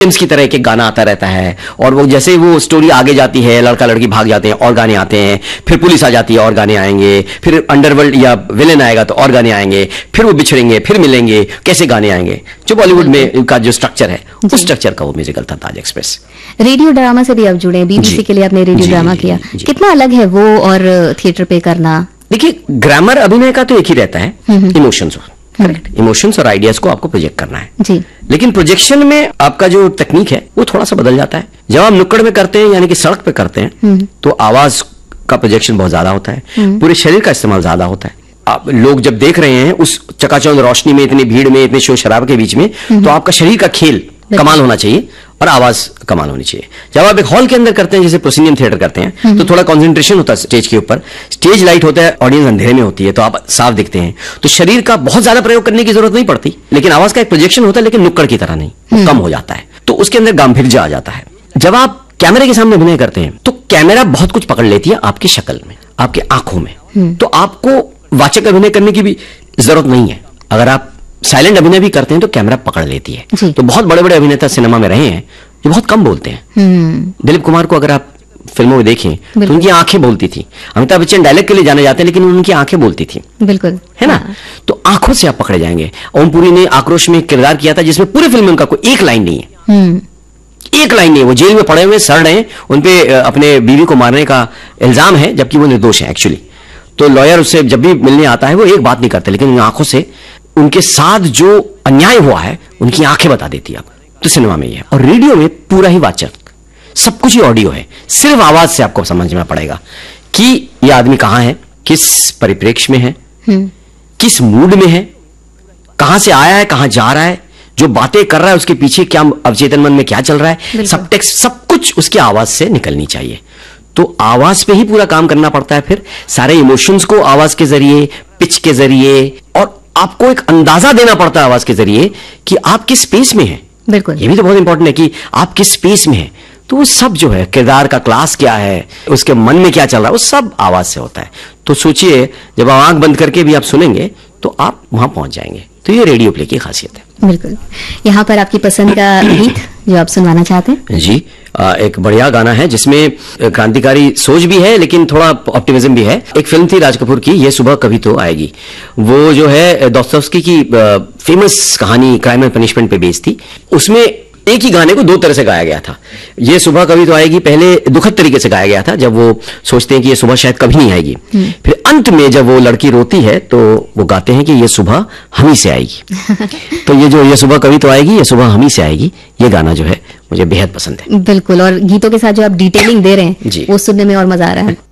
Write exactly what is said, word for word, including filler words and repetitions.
की तरह एक गाना आता रहता है, और वो जैसे वो स्टोरी आगे जाती है, लड़का लड़की भाग जाते हैं और गाने आते हैं, फिर पुलिस आ जाती है और गाने आएंगे, फिर अंडरवर्ल्ड या विलेन आएगा तो और गाने आएंगे, फिर वो बिछड़ेंगे, फिर मिलेंगे, कैसे गाने आएंगे। जो बॉलीवुड में का जो स्ट्रक्चर है उस स्ट्रक्चर का वो म्यूजिकल था ताज एक्सप्रेस। रेडियो ड्रामा से भी आप जुड़े, बीबीसी के लिए आपने रेडियो ड्रामा किया, कितना अलग है वो और थिएटर पे करना? देखिए, ग्रामर अभिनय का तो एक ही रहता है, इमोशंस, करेक्ट, इमोशंस और आइडियाज को आपको प्रोजेक्ट करना है जी। लेकिन प्रोजेक्शन में आपका जो टेक्निक है वो थोड़ा सा बदल जाता है। जब आप नुक्कड़ में करते हैं यानी कि सड़क पे करते हैं तो आवाज का प्रोजेक्शन बहुत ज्यादा होता है, पूरे शरीर का इस्तेमाल ज्यादा होता है। आप लोग जब देख रहे हैं उस चकाचौंध रोशनी में, इतनी भीड़ में, इतने शोर शराब के बीच में, तो आपका शरीर का खेल कमाल होना चाहिए और आवाज कमाल होनी चाहिए। जब आप एक हॉल के अंदर करते हैं, जैसे प्रोसिनियम थिएटर करते हैं, तो थोड़ा कंसंट्रेशन होता है स्टेज के ऊपर, स्टेज लाइट होता है, ऑडियंस अंधेरे में होती है, तो आप साफ दिखते हैं, तो शरीर का बहुत ज्यादा प्रयोग करने की जरूरत नहीं पड़ती, लेकिन आवाज का एक प्रोजेक्शन होता है, लेकिन नुक्कड़ की तरह नहीं, वो कम हो जाता है, तो उसके अंदर गांभीर्य आ जाता है। जब आप कैमरे के सामने अभिनय करते हैं तो कैमरा बहुत कुछ पकड़ लेती है आपकी शक्ल में, आपकी आंखों में, तो आपको वाचक अभिनय करने की भी जरूरत नहीं है। अगर आप साइलेंट अभिनय भी करते हैं तो कैमरा पकड़ लेती है। तो बहुत बड़े बड़े अभिनेता सिनेमा में रहे हैं जो बहुत कम बोलते हैं। दिलीप कुमार को अगर आप फिल्मों में देखें तो उनकी आंखें बोलती थी। अमिताभ बच्चन डायलॉग के लिए जाने जाते हैं लेकिन उनकी आंखें बोलती थी, बिल्कुल, है ना। हाँ। तो आंखों से आप पकड़े जाएंगे। ओमपुरी ने आक्रोश में किरदार किया था जिसमें पूरे फिल्म में उनका कोई एक लाइन नहीं है, एक लाइन नहीं है। वो जेल में पड़े हुए सड़ रहे हैं, उनपे अपने बीवी को मारने का इल्जाम है जबकि वो निर्दोष है एक्चुअली। तो लॉयर उससे जब भी मिलने आता है वो एक बात नहीं करते, लेकिन आंखों से उनके साथ जो अन्याय हुआ है उनकी आंखें बता देती है। आप तो सिनेमा में ही है, और रेडियो में पूरा ही वाचक, सब कुछ ही ऑडियो है। सिर्फ आवाज से आपको समझना पड़ेगा कि यह आदमी कहां है, किस परिप्रेक्ष्य में है, किस मूड में है, कहां से आया है, कहां जा रहा है, जो बातें कर रहा है उसके पीछे क्या अवचेतन मन में क्या चल रहा है, सब टेक्स्ट, सब कुछ उसकी आवाज से निकलनी चाहिए। तो आवाज पे ही पूरा काम करना पड़ता है। फिर सारे इमोशंस को आवाज के जरिए, पिच के जरिए, और आपको एक अंदाजा देना पड़ता है आवाज के जरिए कि आप किस स्पेस में हैं। बिल्कुल, ये भी तो बहुत इंपॉर्टेंट है कि आप किस स्पेस में हैं। तो वो सब जो है, किरदार का क्लास क्या है, उसके मन में क्या चल रहा है, वो सब आवाज से होता है। तो सोचिए, जब आप आंख बंद करके भी आप सुनेंगे तो आप वहां पहुंच जाएंगे। तो ये रेडियो प्ले की खासियत है। बिल्कुल। यहाँ पर आपकी पसंद का गीत जो आप सुनवाना चाहते हैं? जी, एक बढ़िया गाना है जिसमें क्रांतिकारी सोच भी है लेकिन थोड़ा ऑप्टिमिज्म भी है। एक फिल्म थी राज कपूर की, ये सुबह कभी तो आएगी। वो जो है दोस्तोवस्की की फेमस कहानी क्राइम एंड पनिशमेंट पे बेस्ड थी। उसमें एक ही गाने को दो तरह से गाया गया था। ये सुबह कभी तो आएगी पहले दुखद तरीके से गाया गया था, जब वो सोचते हैं कि ये सुबह शायद कभी नहीं आएगी। फिर अंत में जब वो लड़की रोती है तो वो गाते हैं कि ये सुबह हम ही से आएगी। तो ये जो ये सुबह कभी तो आएगी, ये सुबह हम ही से आएगी, ये गाना जो है मुझे बेहद पसंद है। बिल्कुल, और गीतों के साथ जो आप डिटेलिंग दे रहे हैं वो सुनने में और मजा आ रहा है।